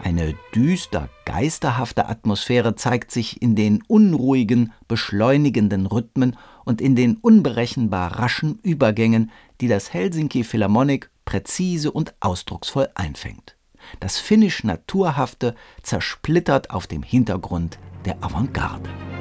Eine düster, geisterhafte Atmosphäre zeigt sich in den unruhigen, beschleunigenden Rhythmen und in den unberechenbar raschen Übergängen, die das Helsinki Philharmonic präzise und ausdrucksvoll einfängt. Das finnisch Naturhafte zersplittert auf dem Hintergrund der Avantgarde.